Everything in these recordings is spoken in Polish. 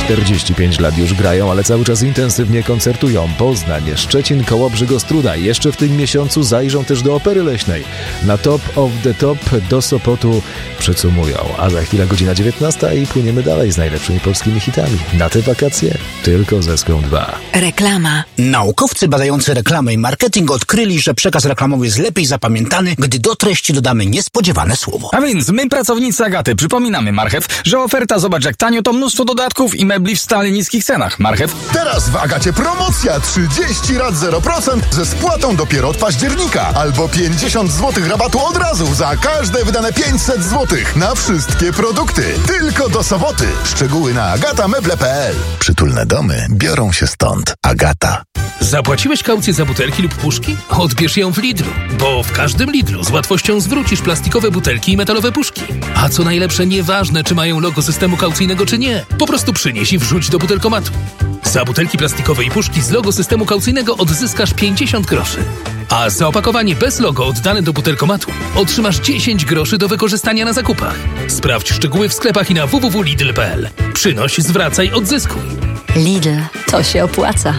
45 lat już grają, ale cały czas intensywnie koncertują. Poznań, Szczecin, Kołobrzeg, Ostróda. Jeszcze w tym miesiącu zajrzą też do Opery Leśnej. Na Top of the Top do Sopotu przycumują. A za chwilę godzina 19 i płyniemy dalej z najlepszymi polskimi hitami. Na te wakacje tylko ze Ską 2. Reklama. Naukowcy badający reklamę i marketing odkryli, że przekaz reklamowy jest lepiej zapamiętany, gdy do treści dodamy niespodziewane słowo. A więc my, pracownicy Agaty, przypominamy Marchew, że oferta zobacz jak tanio to mnóstwo dodatków i mebli w stale niskich cenach. Marchew. Teraz w Agacie promocja 30 rat 0% ze spłatą dopiero od października. Albo 50 zł rabatu od razu za każde wydane 500 zł na wszystkie produkty. Tylko do soboty. Szczegóły na agatameble.pl. Przytulne domy biorą się stąd. Agata. Zapłaciłeś kaucję za butelki lub puszki? Odbierz ją w Lidlu, bo w każdym Lidlu z łatwością zwrócisz plastikowe butelki i metalowe puszki. A co najlepsze, nieważne czy mają logo systemu kaucyjnego czy nie, po prostu przynieś i wrzuć do butelkomatu. Za butelki plastikowe i puszki z logo systemu kaucyjnego odzyskasz 50 groszy. A za opakowanie bez logo oddane do butelkomatu otrzymasz 10 groszy do wykorzystania na zakupach. Sprawdź szczegóły w sklepach i na www.lidl.pl. Przynoś, zwracaj, odzyskuj. Lidl, to się opłaca.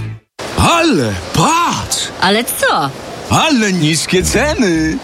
Ale patrz! Ale co? Ale niskie ceny!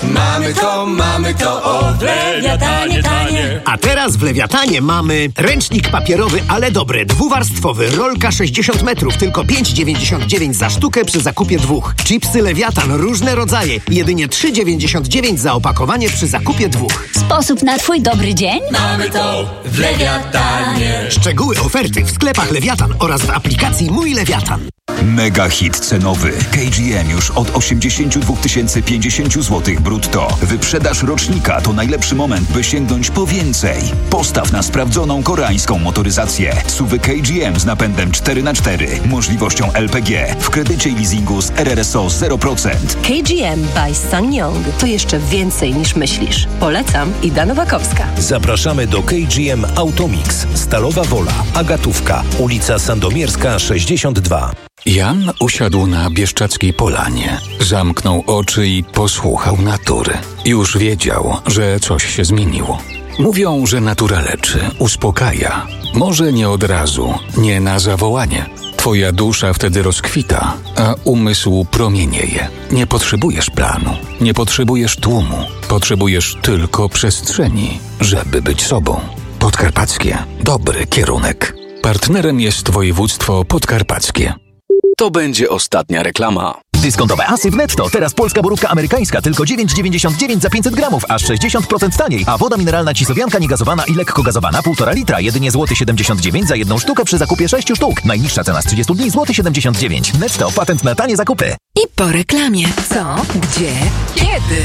Mamy to, o, w Lewiatanie tanie. A teraz w Lewiatanie mamy ręcznik papierowy, ale dobry, dwuwarstwowy, rolka 60 metrów, tylko 5,99 za sztukę przy zakupie 2. Chipsy Lewiatan, różne rodzaje, jedynie 3,99 za opakowanie przy zakupie 2. Sposób na twój dobry dzień? Mamy to w Lewiatanie. Szczegóły oferty w sklepach Lewiatan oraz w aplikacji Mój Lewiatan. Mega hit cenowy. KGM już od 82 050 zł brutto. Wyprzedaż rocznika to najlepszy moment, by sięgnąć po więcej. Postaw na sprawdzoną koreańską motoryzację. SUV KGM z napędem 4x4, możliwością LPG, w kredycie i leasingu z RRSO 0%. KGM by SsangYong to jeszcze więcej niż myślisz. Polecam, Ida Nowakowska. Zapraszamy do KGM Automix, Stalowa Wola, Agatówka, ulica Sandomierska 62. Jan usiadł na Bieszczackiej Polanie, zamknął oczy i posłuchał natury. Już wiedział, że coś się zmieniło. Mówią, że natura leczy, uspokaja. Może nie od razu, nie na zawołanie. Twoja dusza wtedy rozkwita, a umysł promienieje. Nie potrzebujesz planu, nie potrzebujesz tłumu. Potrzebujesz tylko przestrzeni, żeby być sobą. Podkarpackie. Dobry kierunek. Partnerem jest województwo podkarpackie. To będzie ostatnia reklama. Dyskontowe asy w Netto. Teraz polska borówka amerykańska tylko 9,99 za 500 gramów, aż 60% taniej. A woda mineralna cisowianka niegazowana i lekko gazowana 1,5 litra, jedynie złoty 79 za jedną sztukę przy zakupie 6 sztuk. Najniższa cena z 30 dni złoty 79. Netto, patent na tanie zakupy. I po reklamie. Co? Gdzie? Kiedy?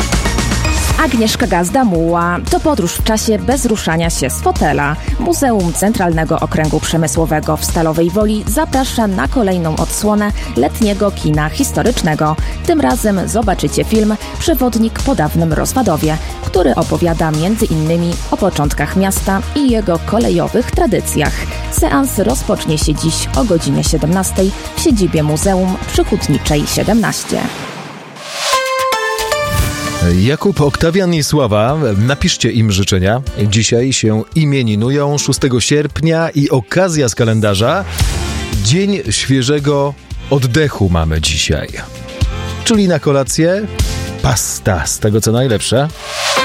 Agnieszka Gazda-Muła to podróż w czasie bez ruszania się z fotela. Muzeum Centralnego Okręgu Przemysłowego w Stalowej Woli zaprasza na kolejną odsłonę letniego kina historycznego. Tym razem zobaczycie film Przewodnik po dawnym Rozwadowie, który opowiada m.in. o początkach miasta i jego kolejowych tradycjach. Seans rozpocznie się dziś o godzinie 17 w siedzibie Muzeum przy Hutniczej 17. Jakub, Oktawian i Sława, napiszcie im życzenia. Dzisiaj się imieninują 6 sierpnia i okazja z kalendarza. Dzień świeżego oddechu mamy dzisiaj. Czyli na kolację pasta z tego co najlepsze.